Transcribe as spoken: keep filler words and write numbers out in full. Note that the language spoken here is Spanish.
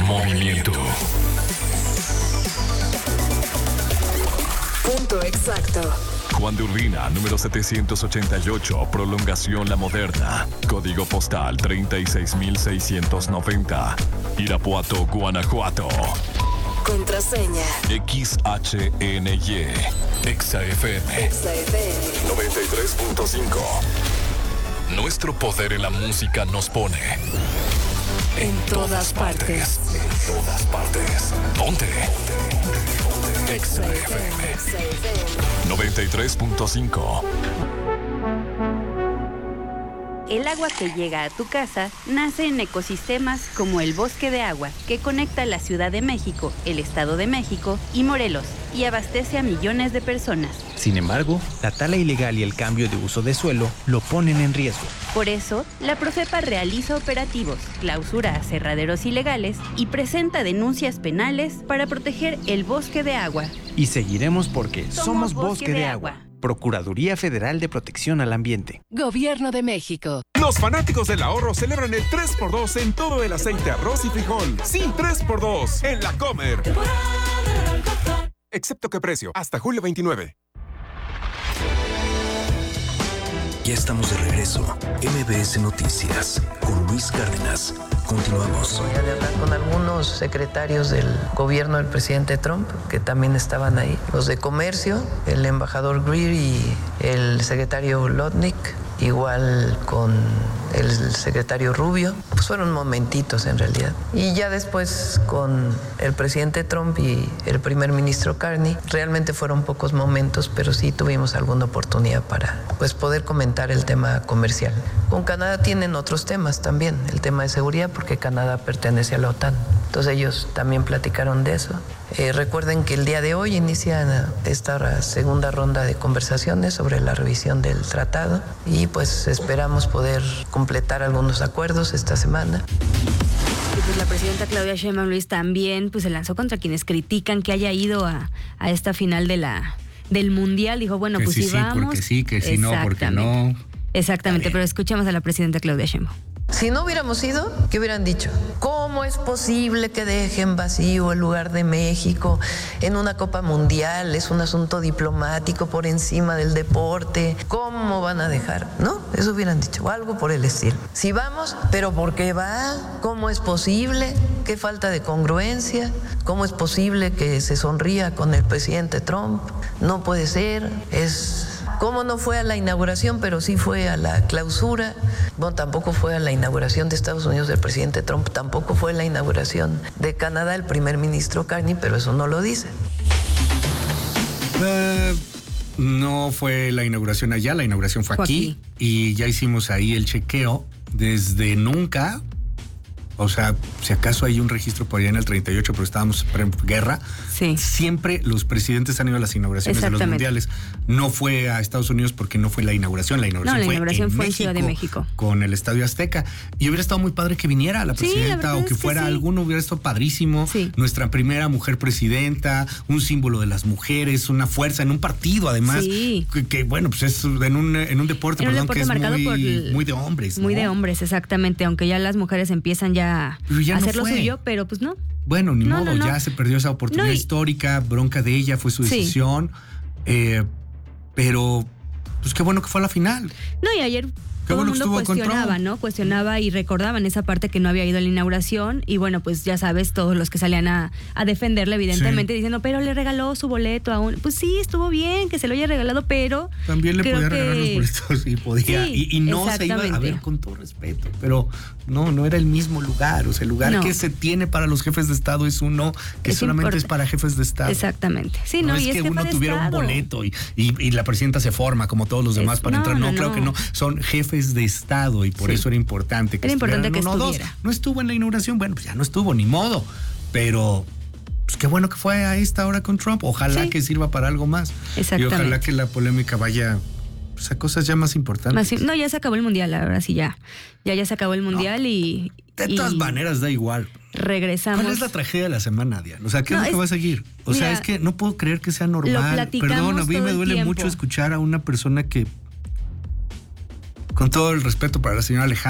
movimiento. Punto exacto. Juan de Urbina, número setecientos ochenta y ocho, Prolongación La Moderna. Código postal treinta y seis mil seiscientos noventa. Irapuato, Guanajuato. Contraseña. X H N Y. Exa F M. Exa F M. noventa y tres punto cinco. Nuestro poder en la música nos pone En todas partes. En todas partes. Ponte. Exa F M. Exa F M. noventa y tres punto cinco. El agua que llega a tu casa nace en ecosistemas como el Bosque de Agua, que conecta la Ciudad de México, el Estado de México y Morelos, y abastece a millones de personas. Sin embargo, la tala ilegal y el cambio de uso de suelo lo ponen en riesgo. Por eso, la Profepa realiza operativos, clausura aserraderos ilegales y presenta denuncias penales para proteger el Bosque de Agua. Y seguiremos porque somos, Somos Bosque, Bosque de, de Agua. Agua. Procuraduría Federal de Protección al Ambiente. Gobierno de México. Los fanáticos del ahorro celebran el tres por dos en todo el aceite, arroz y frijol. Sí, tres por dos en La Comer. Excepto que precio, hasta julio veintinueve. Ya estamos de regreso. M B S Noticias con Luis Cárdenas. Continuamos. Voy a hablar con algunos secretarios del gobierno del presidente Trump, que también estaban ahí. Los de comercio, el embajador Greer y el secretario Lotnick, igual con el secretario Rubio. Pues fueron momentitos en realidad. Y ya después con el presidente Trump y el primer ministro Carney, realmente fueron pocos momentos, pero sí tuvimos alguna oportunidad para pues, poder comentar el tema comercial. Con Canadá tienen otros temas también, el tema de seguridad, porque Canadá pertenece a la OTAN. Entonces ellos también platicaron de eso. Eh, recuerden que el día de hoy inicia esta segunda ronda de conversaciones sobre la revisión del tratado y pues esperamos poder completar algunos acuerdos esta semana. Y pues la presidenta Claudia Sheinbaum, Luis, también pues se lanzó contra quienes critican que haya ido a, a esta final de la del Mundial. Dijo, bueno, que pues sí, si sí, vamos... porque sí, que si no, porque no. Exactamente, pero escuchamos a la presidenta Claudia Sheinbaum. Si no hubiéramos ido, ¿qué hubieran dicho? ¿Cómo es posible que dejen vacío el lugar de México en una Copa Mundial? Es un asunto diplomático por encima del deporte. ¿Cómo van a dejar? ¿No? Eso hubieran dicho, o algo por el estilo. Si vamos, ¿pero por qué va? ¿Cómo es posible? ¿Qué falta de congruencia? ¿Cómo es posible que se sonría con el presidente Trump? No puede ser, es... ¿Cómo no fue a la inauguración, pero sí fue a la clausura? Bueno, tampoco fue a la inauguración de Estados Unidos del presidente Trump, tampoco fue a la inauguración de Canadá el primer ministro Carney, pero eso no lo dice. Uh, no fue la inauguración allá, la inauguración fue, fue aquí, aquí y ya hicimos ahí el chequeo. Desde nunca, o sea, si acaso hay un registro por allá en el treinta y ocho, pero estábamos en guerra. Sí. Siempre los presidentes han ido a las inauguraciones de los mundiales. No fue a Estados Unidos porque no fue la inauguración. La inauguración, no, la fue, inauguración en fue en México, Ciudad de México. Con el Estadio Azteca. Y hubiera estado muy padre que viniera la presidenta, sí, la o que es fuera que sí. alguno, hubiera estado padrísimo. Sí. Nuestra primera mujer presidenta, un símbolo de las mujeres, una fuerza en un partido, además. Sí. Que, que bueno, pues es en un, en un deporte, en perdón, un deporte que es muy, el, muy de hombres. Muy ¿no? de hombres, exactamente. Aunque ya las mujeres empiezan ya, ya a hacer no lo suyo, pero pues no. Bueno, ni no, modo, no, no. ya se perdió esa oportunidad no, y... histórica, bronca de ella, fue su decisión. Sí. Eh, pero, pues qué bueno que fue a la final. No, y ayer Qué todo bueno el mundo cuestionaba, ¿no? Cuestionaba y recordaban esa parte que no había ido a la inauguración. Y bueno, pues ya sabes, todos los que salían a, a defenderle, evidentemente, sí. diciendo, pero le regaló su boleto a un... Pues sí, estuvo bien que se lo haya regalado, pero... También le podía que... regalar los boletos y podía. Sí, y, y no se iba a ver, con todo respeto, pero no, no era el mismo lugar. O sea, el lugar no. que se tiene para los jefes de Estado es uno que es solamente importante. Es para jefes de Estado. Exactamente. Sí, no, no es y que es uno que tuviera Estado. un boleto y, y, y la presidenta se forma como todos los demás es, para no, entrar. No, no, claro no. que no. Son jefes de Estado y por sí. eso era importante que era importante que uno, estuviera. Dos. No estuvo en la inauguración, bueno, pues ya no estuvo, ni modo. Pero pues qué bueno que fue a esta hora con Trump. Ojalá sí. que sirva para algo más. Exactamente. Y ojalá que la polémica vaya pues, a cosas ya más importantes. Más, no, ya se acabó el mundial, ahora sí ya. Ya ya se acabó el mundial no. y... De todas y maneras da igual. Regresamos. ¿Cuál es la tragedia de la semana, Diana? O sea, ¿qué no, es lo que va a seguir? O mira, sea, es que no puedo creer que sea normal. Perdón, a mí me duele mucho escuchar a una persona que, con todo el respeto para la señora Alejandra,